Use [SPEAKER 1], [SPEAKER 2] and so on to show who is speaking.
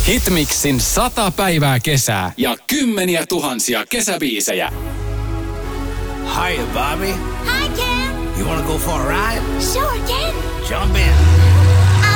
[SPEAKER 1] Hitmixin 100 päivää kesää ja kymmeniä tuhansia kesäbiisejä.
[SPEAKER 2] Hiya, Bobby.
[SPEAKER 3] Hi, Ken.
[SPEAKER 2] You wanna go for a ride?
[SPEAKER 3] Sure, Ken.
[SPEAKER 2] Jump in.